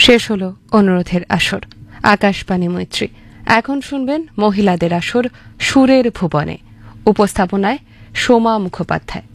শেষ হলো অনুরোধের আসর। আকাশবাণী মৈত্রী। এখন শুনবেন মহিলাদের আসর সুরের ভুবনে। উপস্থাপনায় সোমা মুখোপাধ্যায়।